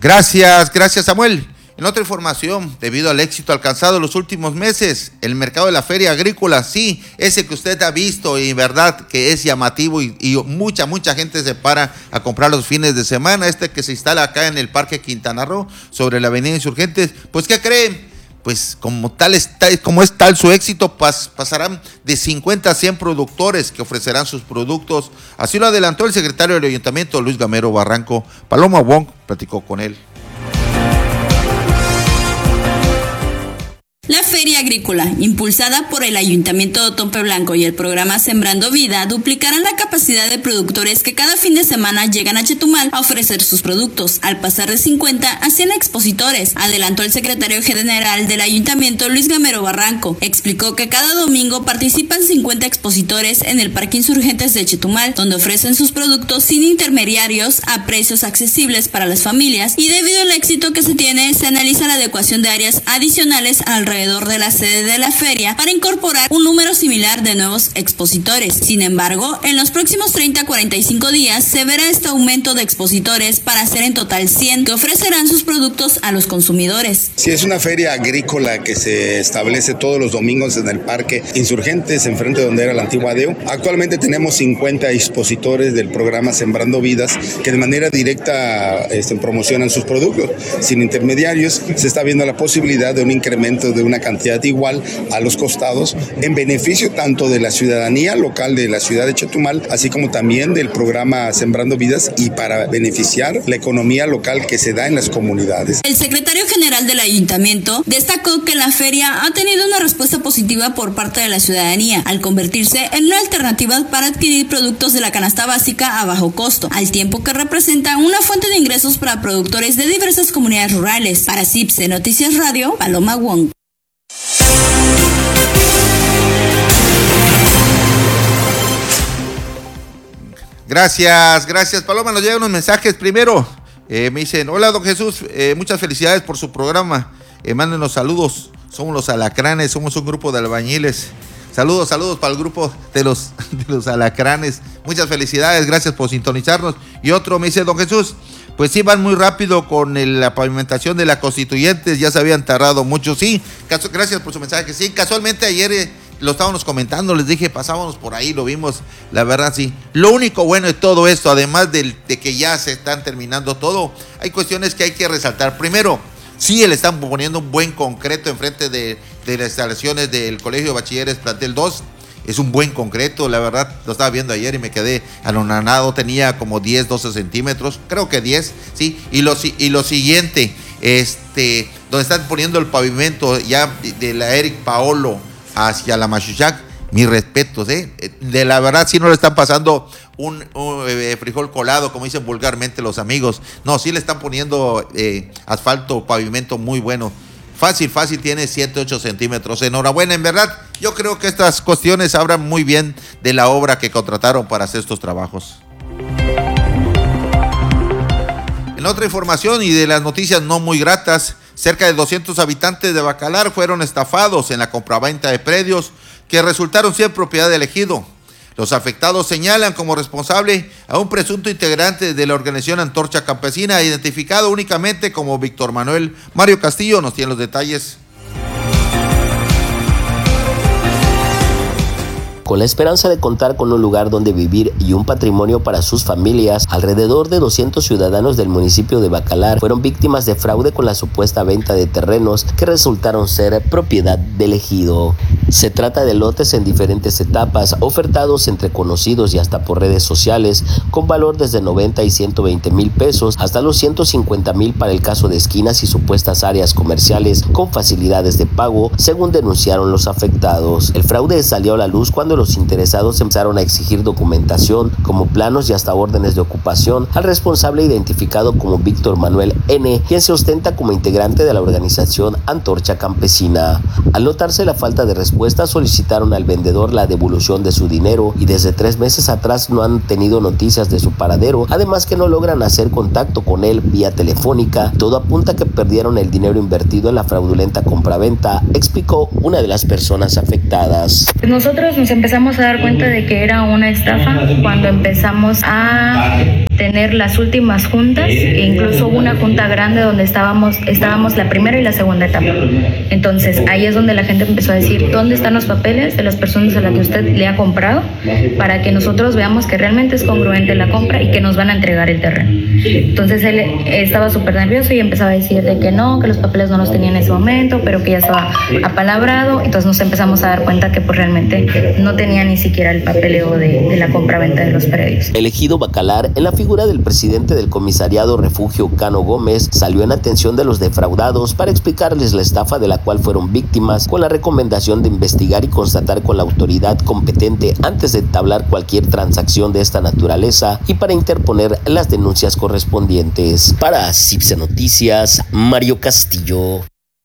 Gracias Samuel. En otra información, debido al éxito alcanzado en los últimos meses, el mercado de la feria agrícola, sí, ese que usted ha visto y verdad que es llamativo y mucha gente se para a comprar los fines de semana, que se instala acá en el Parque Quintana Roo, sobre la avenida Insurgentes, pues ¿qué creen? Pues como es tal su éxito, pasarán de 50 a 100 productores que ofrecerán sus productos. Así lo adelantó el secretario del Ayuntamiento, Luis Gamero Barranco. Paloma Wong platicó con él. La Feria Agrícola, impulsada por el Ayuntamiento de Otompe Blanco y el programa Sembrando Vida, duplicarán la capacidad de productores que cada fin de semana llegan a Chetumal a ofrecer sus productos, al pasar de 50 a 100 expositores, adelantó el secretario general del Ayuntamiento, Luis Gamero Barranco. Explicó que cada domingo participan 50 expositores en el Parque Insurgentes de Chetumal, donde ofrecen sus productos sin intermediarios a precios accesibles para las familias, y debido al éxito que se tiene, se analiza la adecuación de áreas adicionales alrededor de la sede de la feria para incorporar un número similar de nuevos expositores. Sin embargo, en los próximos 30 a 45 días se verá este aumento de expositores para ser en total 100 que ofrecerán sus productos a los consumidores. Sí, es una feria agrícola que se establece todos los domingos en el Parque Insurgentes, enfrente de donde era la antigua ADEO. Actualmente tenemos 50 expositores del programa Sembrando Vidas que de manera directa promocionan sus productos. Sin intermediarios, se está viendo la posibilidad de un incremento de una cantidad igual a los costados en beneficio tanto de la ciudadanía local de la ciudad de Chetumal, así como también del programa Sembrando Vidas y para beneficiar la economía local que se da en las comunidades. El secretario general del Ayuntamiento destacó que la feria ha tenido una respuesta positiva por parte de la ciudadanía al convertirse en una alternativa para adquirir productos de la canasta básica a bajo costo, al tiempo que representa una fuente de ingresos para productores de diversas comunidades rurales. Para CIPSE Noticias Radio, Paloma Wong. Gracias Paloma. Nos llegan unos mensajes. Primero, me dicen: hola don Jesús, muchas felicidades por su programa, mándenos saludos, somos los Alacranes, somos un grupo de albañiles. Saludos para el grupo de los Alacranes, muchas felicidades, gracias por sintonizarnos. Y otro me dice: don Jesús, pues sí van muy rápido con la pavimentación de la Constituyentes, ya se habían tardado mucho. Sí, gracias por su mensaje. Sí, casualmente ayer lo estábamos comentando, les dije, pasábamos por ahí, lo vimos, la verdad sí. Lo único bueno de todo esto, además de que ya se están terminando todo, hay cuestiones que hay que resaltar. Primero, sí le están poniendo un buen concreto enfrente de las instalaciones del Colegio de Bachilleres Plantel 2. Es un buen concreto, la verdad, lo estaba viendo ayer y me quedé anonadado, tenía como 10, 12 centímetros, creo que 10, sí. Y lo siguiente, donde están poniendo el pavimento ya de la Eric Paolo hacia la Machuchac, mis respetos, de la verdad sí no le están pasando un frijol colado, como dicen vulgarmente los amigos. No, sí le están poniendo asfalto, pavimento muy bueno. Fácil, tiene 7, 8 centímetros. Enhorabuena, en verdad. Yo creo que estas cuestiones hablan muy bien de la obra que contrataron para hacer estos trabajos. En otra información y de las noticias no muy gratas, cerca de 200 habitantes de Bacalar fueron estafados en la compraventa de predios que resultaron ser propiedad del ejido. Los afectados señalan como responsable a un presunto integrante de la organización Antorcha Campesina, identificado únicamente como Víctor Manuel. Mario Castillo nos tiene los detalles. Con la esperanza de contar con un lugar donde vivir y un patrimonio para sus familias, alrededor de 200 ciudadanos del municipio de Bacalar fueron víctimas de fraude con la supuesta venta de terrenos que resultaron ser propiedad del ejido. Se trata de lotes en diferentes etapas, ofertados entre conocidos y hasta por redes sociales, con valor desde 90 y 120 mil pesos hasta los 150 mil para el caso de esquinas y supuestas áreas comerciales con facilidades de pago, según denunciaron los afectados. El fraude salió a la luz cuando los interesados empezaron a exigir documentación como planos y hasta órdenes de ocupación al responsable identificado como Víctor Manuel N., quien se ostenta como integrante de la organización Antorcha Campesina. Al notarse la falta de respuesta, solicitaron al vendedor la devolución de su dinero y desde 3 meses atrás no han tenido noticias de su paradero, además que no logran hacer contacto con él vía telefónica. Todo apunta a que perdieron el dinero invertido en la fraudulenta compraventa, explicó una de las personas afectadas. Nosotros nos empezamos a dar cuenta de que era una estafa cuando empezamos a tener las últimas juntas, e incluso hubo una junta grande donde estábamos la primera y la segunda etapa. Entonces ahí es donde la gente empezó a decir, ¿dónde están los papeles de las personas a las que usted le ha comprado? Para que nosotros veamos que realmente es congruente la compra y que nos van a entregar el terreno. Entonces él estaba súper nervioso y empezaba a decir de que no, que los papeles no los tenía en ese momento, pero que ya estaba apalabrado. Entonces nos empezamos a dar cuenta que pues realmente no tenía ni siquiera el papeleo de la compra-venta de los predios. El ejido Bacalar, en la figura del presidente del comisariado Refugio Cano Gómez, salió en atención de los defraudados para explicarles la estafa de la cual fueron víctimas, con la recomendación de investigar y constatar con la autoridad competente antes de entablar cualquier transacción de esta naturaleza y para interponer las denuncias correspondientes. Para CIPSE Noticias, Mario Castillo.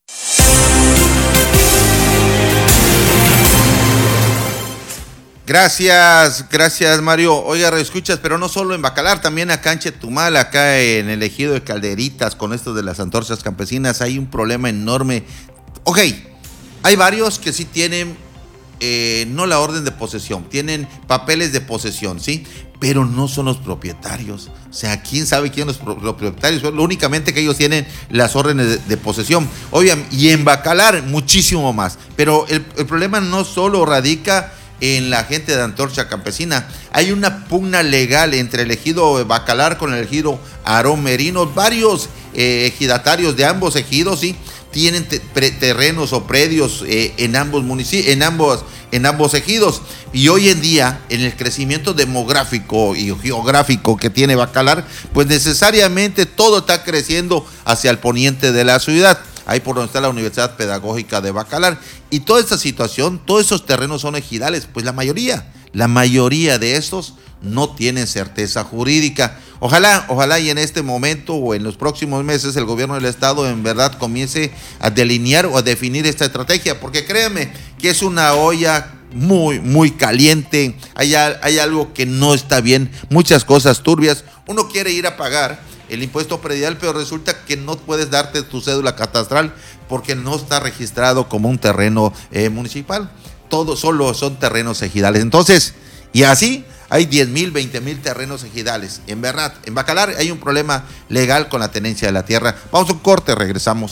Gracias Mario. Oiga, escuchas, pero no solo en Bacalar, también acá en Chetumal, acá en el ejido de Calderitas, con esto de las antorchas campesinas, hay un problema enorme. Ok, hay varios que sí tienen, no la orden de posesión, tienen papeles de posesión, ¿sí? Pero no son los propietarios. O sea, ¿quién sabe quién son los propietarios? Lo únicamente que ellos tienen las órdenes de posesión. Obviamente, y en Bacalar muchísimo más. Pero el problema no solo radica en la gente de Antorcha Campesina. Hay una pugna legal entre el ejido Bacalar con el ejido Aarón Merino. Varios ejidatarios de ambos ejidos, ¿sí?, tienen terrenos o predios en ambos municipios, en ambos ejidos. Y hoy en día, en el crecimiento demográfico y geográfico que tiene Bacalar, pues necesariamente todo está creciendo hacia el poniente de la ciudad, ahí por donde está la Universidad Pedagógica de Bacalar. Y toda esta situación, todos esos terrenos son ejidales, pues la mayoría de estos no tienen certeza jurídica. Ojalá y en este momento o en los próximos meses el gobierno del estado en verdad comience a delinear o a definir esta estrategia, porque créanme que es una olla muy caliente. Hay algo que no está bien, muchas cosas turbias. Uno quiere ir a pagar el impuesto predial, pero resulta que no puedes darte tu cédula catastral porque no está registrado como un terreno municipal. Todo solo son terrenos ejidales. Entonces, y así hay 10,000, 20,000 terrenos ejidales. En verdad, en Bacalar hay un problema legal con la tenencia de la tierra. Vamos a un corte, regresamos.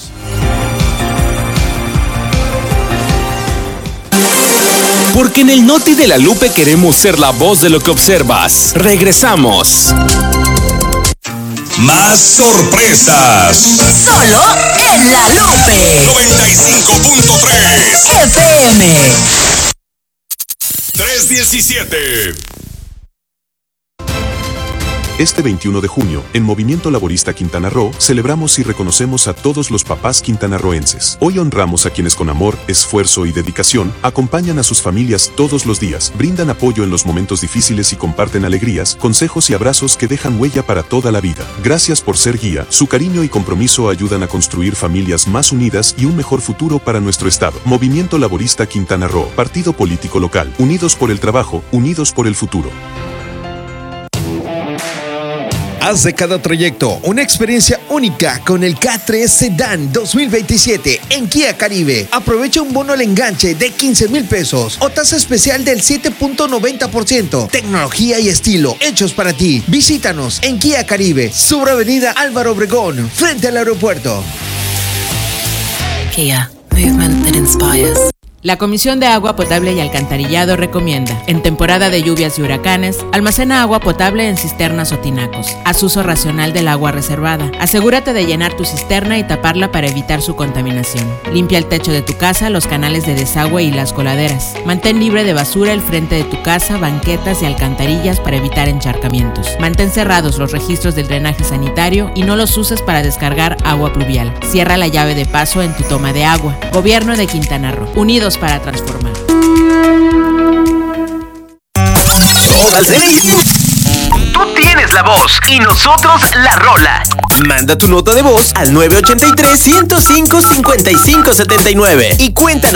Porque en el Noti de la Lupe queremos ser la voz de lo que observas. Regresamos. Más sorpresas. Solo en la Lupe. 95.3 FM. 317. Este 21 de junio, en Movimiento Laborista Quintana Roo, celebramos y reconocemos a todos los papás quintanarroenses. Hoy honramos a quienes con amor, esfuerzo y dedicación acompañan a sus familias todos los días, brindan apoyo en los momentos difíciles y comparten alegrías, consejos y abrazos que dejan huella para toda la vida. Gracias por ser guía. Su cariño y compromiso ayudan a construir familias más unidas y un mejor futuro para nuestro estado. Movimiento Laborista Quintana Roo, partido político local, unidos por el trabajo, unidos por el futuro. Haz de cada trayecto una experiencia única con el K3 Sedan 2027 en Kia Caribe. Aprovecha un bono al enganche de 15,000 pesos o tasa especial del 7.90%. Tecnología y estilo hechos para ti. Visítanos en Kia Caribe, sobre Avenida Álvaro Obregón, frente al aeropuerto. Kia, movement that inspires. La Comisión de Agua Potable y Alcantarillado recomienda, en temporada de lluvias y huracanes, almacena agua potable en cisternas o tinacos. Haz uso racional del agua reservada. Asegúrate de llenar tu cisterna y taparla para evitar su contaminación. Limpia el techo de tu casa, los canales de desagüe y las coladeras. Mantén libre de basura el frente de tu casa, banquetas y alcantarillas para evitar encharcamientos. Mantén cerrados los registros del drenaje sanitario y no los uses para descargar agua pluvial. Cierra la llave de paso en tu toma de agua. Gobierno de Quintana Roo. Unidos para transformar. Tú tienes la voz y nosotros la rola. Manda tu nota de voz al 983-105-5579 y cuéntanos